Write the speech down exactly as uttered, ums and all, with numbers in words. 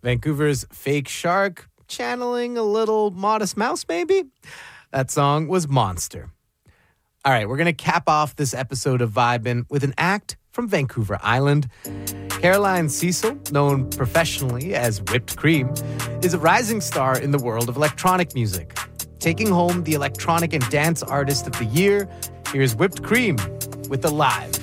Vancouver's Fake Shark, channeling a little Modest Mouse, maybe? That song was Monster. All right, we're going to cap off this episode of Vibin' with an act from Vancouver Island. Caroline Cecil, known professionally as Whipped Cream, is a rising star in the world of electronic music. Taking home the Electronic and Dance Artist of the Year, here's Whipped Cream with the Live.